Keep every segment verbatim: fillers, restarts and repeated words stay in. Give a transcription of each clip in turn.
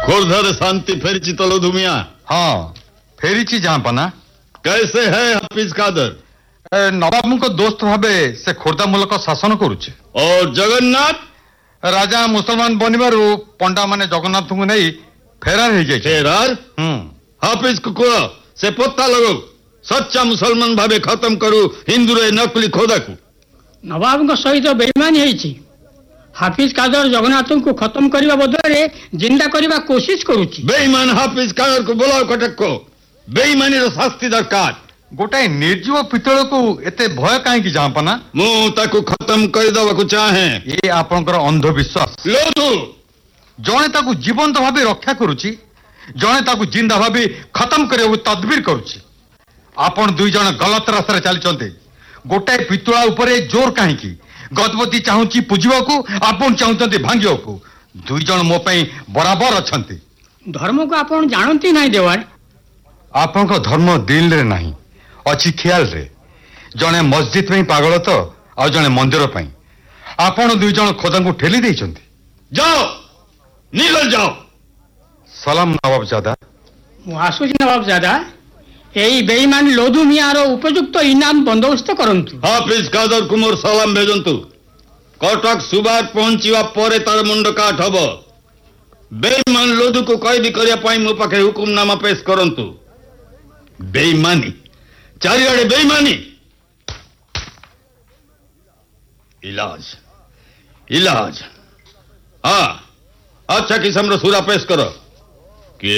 खोर्धर शांति फेरी तो लुधुमिया। हाँ फेरी जहाँपना। कैसे है हाफिज कादर? नवाब को दोस्त भावे से खोर्धा मुलक शासन करुचे। और जगन्नाथ? राजा मुसलमान बनबार पंडा माने जगन्नाथ को नहीं फेरार हो जाए। फेरार? हम्म हाफिज को कह से पत्ता लगो सच्चा मुसलमान भावे खत्म करू हिंदू रे नकली खोदा को। नवाब को सहित बेईमानी है। हाफिज कादर जगन्नाथ को खत्म करने बदले जिंदा करने कोशिश करुची। बेईमान हाफिज कादर को बोलाओ कटक को। बेईमानी रो शास्ति दरकार। गोटाए निर्जीव पितल को एते भय कहीं जहाँपना। मु ताकू खत्म कर दवा को चाहे। ये आपनकर अंधविश्वास। लोधु जणे ताकू जीवंत भावे रक्षा करुची जणे ताकू जिंदा भावे खत्म करे तदबीर करुची। आपण दुई जण गलत रास्ता चलते। गोटाए पितुला उपरे जोर कहीं गजपति चाहूची पूजा को आपण चाहते भांगिया को। दुई जण मो पई बराबर अछंती। धर्म को आपण जानती नहीं देवान। आपण को धर्म दिल रे नहीं अच्छी ख्याल रे। जणे मस्जिद में पागल तो आ जणे मंदिर पई। आपण दुई जण खोदा को ठेली देइछंती। जाओ निकल जाओ। सलाम नवाब जादा। आसुची नवाब जादा यही बेईमान लोधु मियार उपयुक्त इनाम बंदोबस्त करंतु। हाफिज कादर कुमार सलाम भेजंतु। कटक सुबार पहुंचीवा परे तार मुंड काट हबो। बेईमान लोधु को कैदी करिया पाई मो पाखे हुकुमनामा पेश करंतु। बेईमानी चारिआडे बेईमानी। इलाज इलाज हाँ अच्छा किस्म रो सूरा पेश करो। के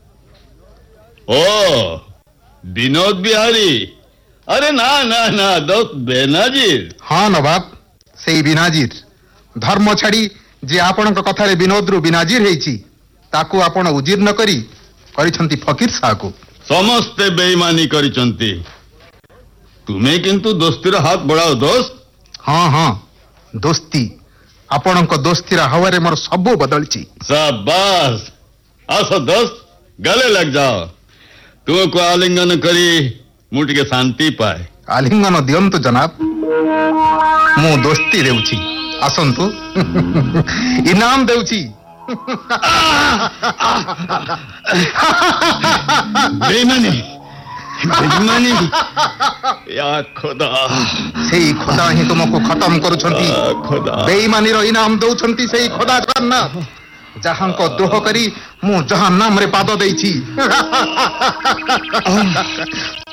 ओ विनोद बिहारी? अरे ना ना ना दोस्त बेनाजीर। हाँ नवाब से बिनाजीर धर्म छाड़ी जे आपण कथा विनोद रु बिनाजीर हेची ताकू आपण उजीर न करी करिसंती फकीर साह को। समस्ते बेईमानी करिसंती। तुम्हें किंतु दोस्तीर हाथ बढ़ाओ दोस्त। हाँ हाँ दोस्ती आपण दोस्तीर हवारे मोर सबो बदलची। शाबाश आसो दोस्त गले लग जाओ। तुमको आलिंगन करी मुटी के शांति पाए। आलिंगन दियंतु जनाब मु दोस्ती देउची आसंतु इनाम देउची। बेईमानी बेईमानी या खुदा सेई खुदा ही तुमको खत्म करूछंती। बेईमानी रो इनाम दउछंती सेई खुदा जगन्नाथ जहां को द्रोह करी मु जहां नाम रे पाद देइछि।